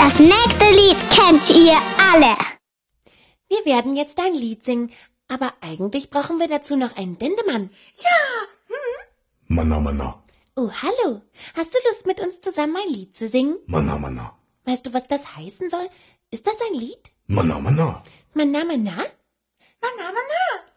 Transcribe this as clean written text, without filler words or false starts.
Das nächste Lied kennt ihr alle. Wir werden jetzt ein Lied singen, aber eigentlich brauchen wir dazu noch einen Dendemann. Ja. Mana, mana. Oh, hallo. Hast du Lust, mit uns zusammen ein Lied zu singen? Mana, mana. Weißt du, was das heißen soll? Ist das ein Lied? Mana, mana. Mana, mana? Mana, mana.